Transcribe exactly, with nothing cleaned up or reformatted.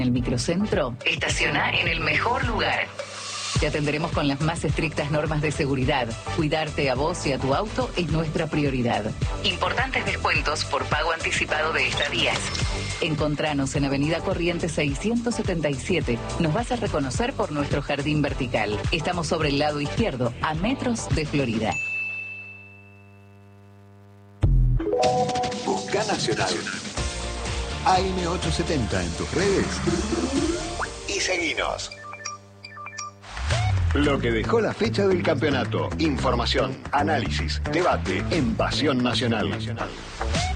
En el microcentro, estaciona en el mejor lugar. Te atenderemos con las más estrictas normas de seguridad. Cuidarte a vos y a tu auto es nuestra prioridad. Importantes descuentos por pago anticipado de estadías. Encontranos en Avenida Corrientes seiscientos setenta y siete. Nos vas a reconocer por nuestro jardín vertical. Estamos sobre el lado izquierdo, a metros de Florida. Busca Nacional. A M ochocientos setenta en tus redes y seguinos. Lo que dejó la fecha del campeonato. Información, análisis, debate en Pasión Nacional.